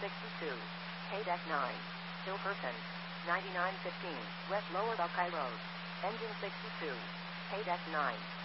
62. Haydeck 9. Hilperton. 9915. West Lower Buckeye Road. Engine 62. Haydeck 9.